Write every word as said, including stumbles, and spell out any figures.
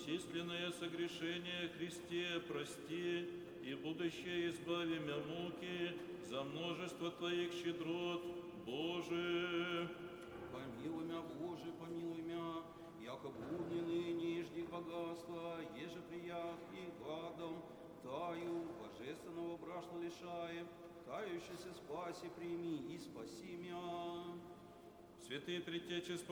численное согрешение Христе прости, и будущее избави мя муки за множество Твоих щедрот, Боже. Помилуй мя, Боже, помилуй мя, яко будни ныне ижди богатства, еже прият и гладом, таю, божественного брашла лишаем, кающийся спаси прими и спаси мя. Святые Предтечи,